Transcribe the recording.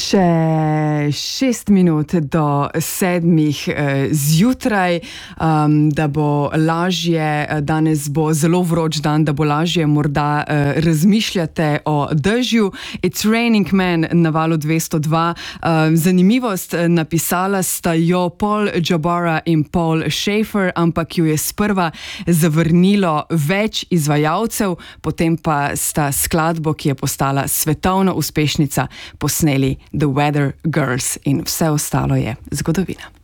Še 6 minut do 7 zjutraj, da bo lažje, danes bo zelo vroč dan, da bo lažje morda razmišljate o dežju. It's Raining Man na valu 202. Zanimivost, napisala sta jo Paul Jabara in Paul Schaefer, ampak jo je sprva zavrnilo več izvajalcev, potem pa sta skladbo, ki je postala svetovna uspešnica, posneli The Weather Girls in vse ostalo je zgodovina.